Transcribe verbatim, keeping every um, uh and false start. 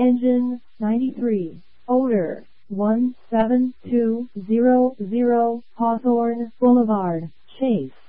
Engine ninety-three. Odor one seven two zero zero Hawthorne Boulevard, Chase.